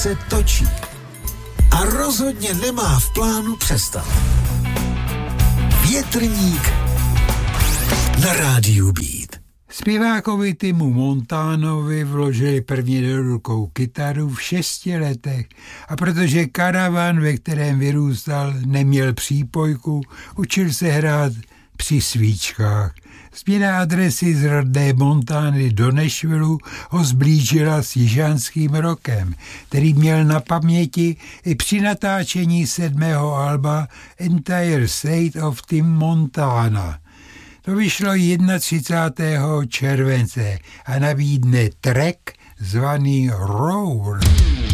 se točí a rozhodně nemá v plánu přestat. Větrník na rádiu Beat. Zpěvákovi Timu Montanovi vložili první do rukou kytaru v 6 letech a protože karavan, ve kterém vyrůstal, neměl přípojku, učil se hrát při svíčkách. Změna adresy z rodné Montany do Nashvillu ho zblížila s jižanským rockem, který měl na paměti i při natáčení 7. alba Entire State of Tim Montana. To vyšlo 31. července a nabídne track zvaný Roar.